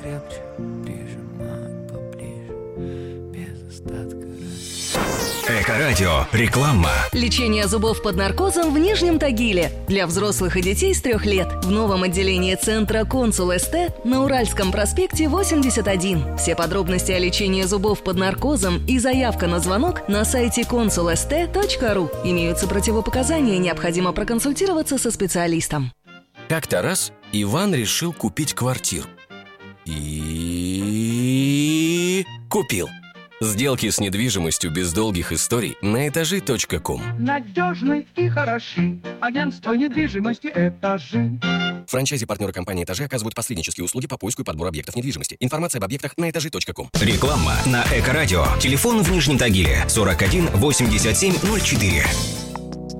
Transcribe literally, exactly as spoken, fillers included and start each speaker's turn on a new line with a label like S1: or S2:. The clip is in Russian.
S1: крепче прижимать поближе, без остатка.
S2: Эко-радио. Реклама.
S3: Лечение зубов под наркозом в Нижнем Тагиле. Для взрослых и детей с трех лет. В новом отделении центра «Консул СТ» на Уральском проспекте восемьдесят один. Все подробности о лечении зубов под наркозом и заявка на звонок на сайте консул эс тэ точка ру. Имеются противопоказания, необходимо проконсультироваться со специалистом.
S4: Как-то раз Иван решил купить квартиру. И... купил. Сделки с недвижимостью без долгих историй на этажи точка ком.
S5: Надежный и хороший. Агентство недвижимости «Этажи».
S4: Франчайзи-партнеры компании «Этажи» оказывают посреднические услуги по поиску и подбору объектов недвижимости. Информация об объектах на этажи точка ком.
S2: Реклама на Эко-радио. Телефон в Нижнем Тагиле сорок один восемьдесят семь ноль четыре.